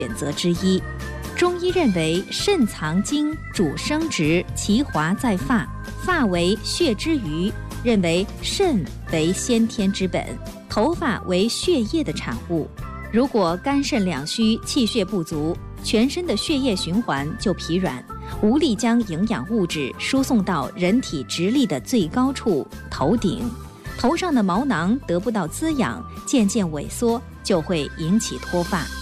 选择之一。中医认为，肾藏精，主生殖，其华在发，发为血之余，认为肾为先天之本，头发为血液的产物。如果肝肾两虚，气血不足，全身的血液循环就疲软，无力将营养物质输送到人体直立的最高处头顶，头上的毛囊得不到滋养，渐渐萎缩，就会引起脱发。